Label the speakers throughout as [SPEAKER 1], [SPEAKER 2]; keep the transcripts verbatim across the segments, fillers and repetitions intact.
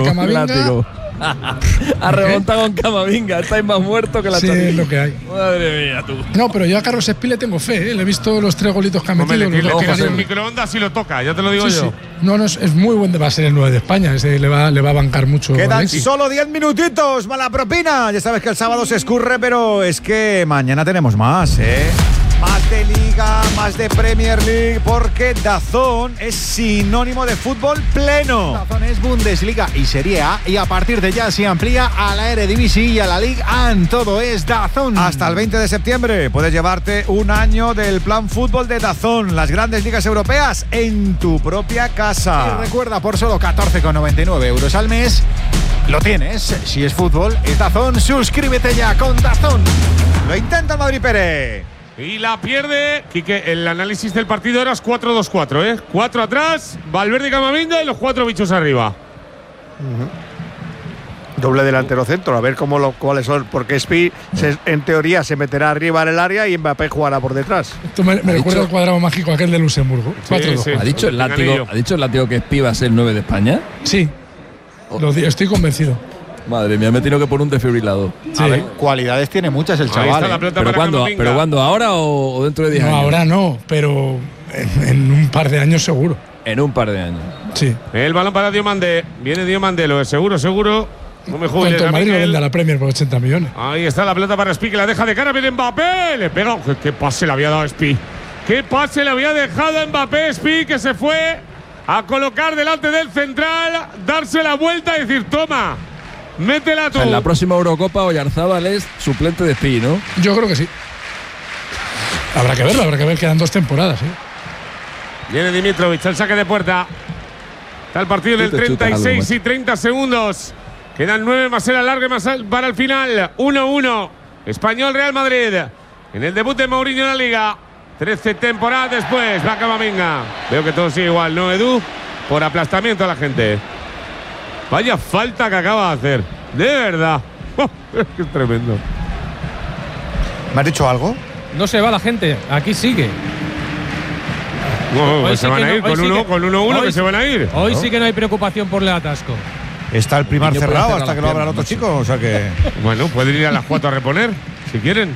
[SPEAKER 1] Camavinga. Ha remontado con Camavinga. Estáis más muertos que la
[SPEAKER 2] Sí,
[SPEAKER 1] chorrilla.
[SPEAKER 2] es lo que hay.
[SPEAKER 1] Madre mía, tú.
[SPEAKER 2] No, pero yo a Carlos Espí le tengo fe, ¿eh? Le he visto los tres golitos que ha
[SPEAKER 3] Hombre,
[SPEAKER 2] metido.
[SPEAKER 3] le, le
[SPEAKER 2] los
[SPEAKER 3] tiras
[SPEAKER 2] dos
[SPEAKER 3] en
[SPEAKER 2] que-
[SPEAKER 3] microondas y lo toca, ya te lo digo
[SPEAKER 2] Sí,
[SPEAKER 3] yo.
[SPEAKER 2] sí. No, no, es, es muy buen. Va a ser el nueve de España. Ese le va, le va a bancar mucho.
[SPEAKER 4] Quedan
[SPEAKER 2] Alexis.
[SPEAKER 4] solo diez minutitos, mala propina. Ya sabes que el sábado se escurre, pero es que mañana tenemos más, ¿eh? Más de Liga, más de Premier League, porque DAZN es sinónimo de fútbol pleno.
[SPEAKER 5] DAZN es Bundesliga y Serie A, y a partir de ya se amplía a la Eredivisie y a la Ligue uno. Todo es DAZN.
[SPEAKER 4] Hasta el veinte de septiembre puedes llevarte un año del plan fútbol de DAZN, las grandes ligas europeas en tu propia casa.
[SPEAKER 5] Y recuerda, por solo catorce con noventa y nueve euros al mes, lo tienes. Si es fútbol, es DAZN. Suscríbete ya con DAZN.
[SPEAKER 4] Lo intenta el Madrid Pérez.
[SPEAKER 3] Y la pierde. Quique, el análisis del partido era cuatro dos cuatro, ¿eh? Cuatro atrás, Valverde y Camavinga y los cuatro bichos arriba.
[SPEAKER 6] Doble delantero centro, a ver cómo lo, cuáles son, porque Espi se, en teoría se meterá arriba en el área y Mbappé jugará por detrás.
[SPEAKER 2] Esto me, me recuerda al cuadrado mágico aquel de Luxemburgo. cuatro dos.
[SPEAKER 3] sí.
[SPEAKER 1] ¿Ha dicho el látigo, ¿ha dicho el látigo que Espi va a ser el nueve de España?
[SPEAKER 2] Sí. Lo di- estoy convencido.
[SPEAKER 1] Madre mía, me he tenido que poner un desfibrilador.
[SPEAKER 2] Sí.
[SPEAKER 5] A ver, cualidades tiene muchas el
[SPEAKER 3] Ahí
[SPEAKER 5] chaval.
[SPEAKER 3] está la
[SPEAKER 5] ¿eh?
[SPEAKER 3] pelota
[SPEAKER 1] ¿Pero
[SPEAKER 3] para
[SPEAKER 1] cuándo,
[SPEAKER 3] Camavinga.
[SPEAKER 1] ¿Pero cuándo? ¿Ahora o, o dentro de diez
[SPEAKER 2] No,
[SPEAKER 1] años?
[SPEAKER 2] ahora no, pero en, en un par de años seguro.
[SPEAKER 1] En un par de años.
[SPEAKER 2] Sí.
[SPEAKER 3] El balón para Diomande. Viene Diomande, lo es seguro, seguro. No me juegues.
[SPEAKER 2] Cuanto el Madrid lo vende a la Premier por ochenta millones.
[SPEAKER 3] Ahí está la pelota para Espi, que la deja de cara. Viene Mbappé. Le pega. ¿Qué, qué pase le había dado a Espi? ¿Qué pase le había dejado a Mbappé? Espi, que se fue a colocar delante del central, darse la vuelta y decir: toma, métela
[SPEAKER 1] O
[SPEAKER 3] tú.
[SPEAKER 1] sea, en la próxima Eurocopa Oyarzábal es suplente de Espi, ¿no?
[SPEAKER 2] Yo creo que sí. Habrá que verlo, habrá que ver. Quedan dos temporadas, ¿eh?
[SPEAKER 3] Viene Dimitrovic, el saque de puerta. Está el partido en el
[SPEAKER 1] Tú te chutas
[SPEAKER 3] treinta y seis
[SPEAKER 1] algo,
[SPEAKER 3] y treinta segundos. Quedan nueve más el alargue más al- para el final. uno uno. Español Real Madrid. En el debut de Mourinho en la Liga. trece temporadas después. Va Camavinga. Veo que todo sigue igual, ¿no, Edu? Por aplastamiento a la gente. Vaya falta que acaba de hacer. De verdad. Es tremendo.
[SPEAKER 4] ¿Me has dicho algo?
[SPEAKER 7] No se va la gente, aquí sigue.
[SPEAKER 3] No,
[SPEAKER 7] Hoy
[SPEAKER 3] se
[SPEAKER 7] sí
[SPEAKER 3] van
[SPEAKER 7] que
[SPEAKER 3] a
[SPEAKER 7] no-
[SPEAKER 3] ir
[SPEAKER 7] hoy
[SPEAKER 3] con
[SPEAKER 7] sí
[SPEAKER 3] uno,
[SPEAKER 7] que-
[SPEAKER 3] con uno uno
[SPEAKER 7] hoy
[SPEAKER 3] que se
[SPEAKER 7] sí-
[SPEAKER 3] van a ir.
[SPEAKER 7] Hoy sí que no hay preocupación por el atasco.
[SPEAKER 4] Está el primar
[SPEAKER 1] Niño puede
[SPEAKER 4] cerrado
[SPEAKER 1] cerrar
[SPEAKER 4] hasta
[SPEAKER 1] las
[SPEAKER 4] que lo abran
[SPEAKER 1] piernas,
[SPEAKER 4] otros chicos, o sea que…
[SPEAKER 3] Bueno, pueden ir a las cuatro a reponer, si quieren.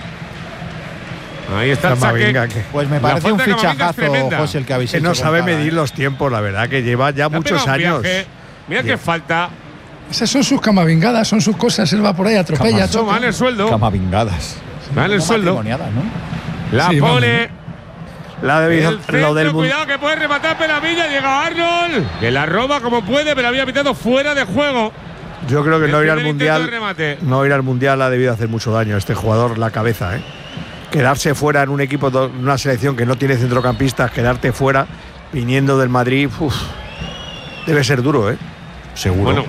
[SPEAKER 3] Ahí está el saque.
[SPEAKER 6] Camavinga, que,
[SPEAKER 5] Pues me
[SPEAKER 3] La
[SPEAKER 5] parece un
[SPEAKER 3] falta de Camavinga es
[SPEAKER 5] fichajazo,
[SPEAKER 3] tremenda.
[SPEAKER 5] José, el que habéis
[SPEAKER 6] que
[SPEAKER 5] hecho
[SPEAKER 6] no
[SPEAKER 5] con
[SPEAKER 6] sabe
[SPEAKER 5] Cala,
[SPEAKER 6] medir
[SPEAKER 5] ¿eh?
[SPEAKER 6] los tiempos, la verdad, que lleva ya
[SPEAKER 3] Le ha
[SPEAKER 6] muchos
[SPEAKER 3] pegado un
[SPEAKER 6] años.
[SPEAKER 3] viaje. Mira qué falta.
[SPEAKER 2] Esas son sus camavingadas, son sus cosas. Él va por ahí, atropella.
[SPEAKER 3] Eso
[SPEAKER 2] choca.
[SPEAKER 3] vale el sueldo.
[SPEAKER 4] Camavingadas.
[SPEAKER 3] Vale el
[SPEAKER 5] No
[SPEAKER 3] sueldo.
[SPEAKER 5] matrimoniadas, ¿no?
[SPEAKER 3] La
[SPEAKER 2] Sí,
[SPEAKER 3] pone.
[SPEAKER 6] La de
[SPEAKER 3] El centro,
[SPEAKER 6] lo del mun-
[SPEAKER 3] cuidado que puede rematar Pelavilla. Llega Arnold. Que la roba como puede, pero había pitado fuera de juego.
[SPEAKER 6] Yo creo que
[SPEAKER 3] El
[SPEAKER 6] no ir al
[SPEAKER 3] primer intento de
[SPEAKER 6] mundial,
[SPEAKER 3] remate.
[SPEAKER 6] no ir al mundial ha debido hacer mucho daño a este jugador la cabeza, ¿eh? Quedarse fuera en un equipo, en una selección que no tiene centrocampistas, quedarte fuera viniendo del Madrid, uf, debe ser duro, ¿eh?
[SPEAKER 4] Seguro.
[SPEAKER 3] Bueno,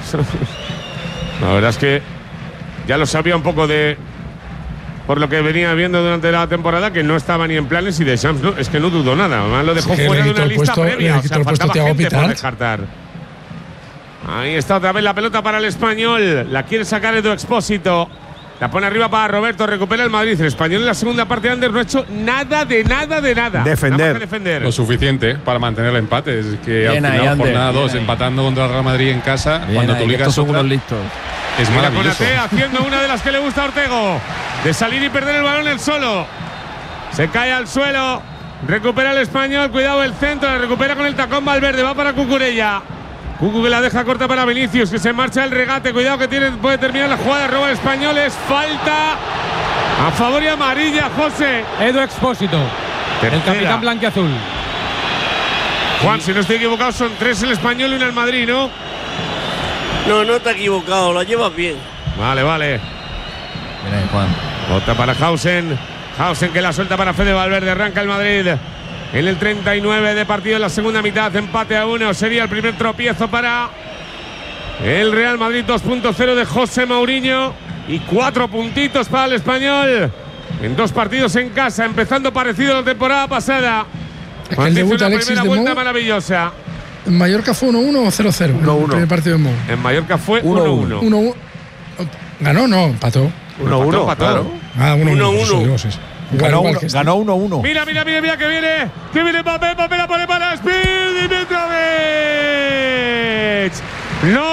[SPEAKER 3] la verdad es que ya lo sabía un poco de. Por lo que venía viendo durante la temporada, que no estaba ni en planes y de Shams, ¿no? Es que no dudó nada. Además lo dejó
[SPEAKER 2] Sí, que
[SPEAKER 3] fuera
[SPEAKER 2] le
[SPEAKER 3] de
[SPEAKER 2] quitó
[SPEAKER 3] una
[SPEAKER 2] el
[SPEAKER 3] lista
[SPEAKER 2] puesto-
[SPEAKER 3] previa.
[SPEAKER 2] le
[SPEAKER 3] O
[SPEAKER 2] quitó
[SPEAKER 3] sea,
[SPEAKER 2] el puesto
[SPEAKER 3] faltaba
[SPEAKER 2] Thiago
[SPEAKER 3] gente por
[SPEAKER 2] Pitart.
[SPEAKER 3] descartar. Ahí está otra vez la pelota para el Español. La quiere sacar Edu Expósito. La pone arriba para Roberto. Recupera el Madrid. El Español en la segunda parte de Ander no ha hecho nada de nada de nada.
[SPEAKER 6] Defender.
[SPEAKER 3] Nada más que defender.
[SPEAKER 8] Lo suficiente para mantener el empate. Es que
[SPEAKER 1] Bien
[SPEAKER 8] al
[SPEAKER 1] ahí,
[SPEAKER 8] final,
[SPEAKER 1] Ander,
[SPEAKER 8] jornada
[SPEAKER 1] bien
[SPEAKER 8] dos,
[SPEAKER 1] ahí.
[SPEAKER 8] empatando contra el Real Madrid en casa,
[SPEAKER 1] Bien
[SPEAKER 8] cuando
[SPEAKER 1] ahí,
[SPEAKER 8] tú
[SPEAKER 1] que
[SPEAKER 8] ligas
[SPEAKER 1] estos son
[SPEAKER 8] otra,
[SPEAKER 1] unos listos.
[SPEAKER 8] es
[SPEAKER 3] Mira
[SPEAKER 8] maravilloso.
[SPEAKER 3] Konaté haciendo una de las que le gusta a Ortego. De salir y perder el balón él solo. Se cae al suelo. Recupera el Español. Cuidado el centro. La recupera con el tacón Valverde. Va para Cucurella. Cucu que la deja corta para Vinicius. Que se marcha el regate. Cuidado que tiene, puede terminar la jugada. Roba el Español. Es falta a favor y amarilla, José.
[SPEAKER 7] Edu Expósito, el
[SPEAKER 3] Tercera.
[SPEAKER 7] capitán blanquiazul.
[SPEAKER 3] Juan, si no estoy equivocado, son tres el Español y una el Madrid, ¿no?
[SPEAKER 9] No, no te has equivocado, la llevas bien.
[SPEAKER 3] Vale, vale.
[SPEAKER 1] Bien ahí, Juan.
[SPEAKER 3] Otra para Hausen. Hausen que la suelta para Fede Valverde. Arranca el Madrid. En el treinta y nueve de partido en la segunda mitad. Empate a uno. Sería el primer tropiezo para el Real Madrid dos punto cero de José Mourinho. Y cuatro puntitos para el Español. En dos partidos en casa. Empezando parecido a la temporada pasada.
[SPEAKER 2] Es que
[SPEAKER 3] Cuando
[SPEAKER 2] el
[SPEAKER 3] hizo
[SPEAKER 2] debut de
[SPEAKER 3] una
[SPEAKER 2] Alexis
[SPEAKER 3] primera
[SPEAKER 2] de
[SPEAKER 3] vuelta
[SPEAKER 2] Mou
[SPEAKER 3] maravillosa.
[SPEAKER 2] en Mallorca fue uno uno o cero cero.
[SPEAKER 6] uno uno.
[SPEAKER 2] El primer partido de Mou.
[SPEAKER 3] En Mallorca fue uno uno.
[SPEAKER 2] uno uno. Ganó, no, empató.
[SPEAKER 6] uno uno,
[SPEAKER 3] empató.
[SPEAKER 6] claro.
[SPEAKER 2] Ah, uno uno.
[SPEAKER 9] Uno,
[SPEAKER 2] eso
[SPEAKER 9] uno.
[SPEAKER 2] digo, sí, sí.
[SPEAKER 4] Ganó
[SPEAKER 2] Igual
[SPEAKER 4] uno-
[SPEAKER 2] que este.
[SPEAKER 4] ganó uno uno.
[SPEAKER 3] Mira, mira, mira, mira que viene. Que viene Mbappé. Mbappé la pone para Speed. Dimitrovic. No.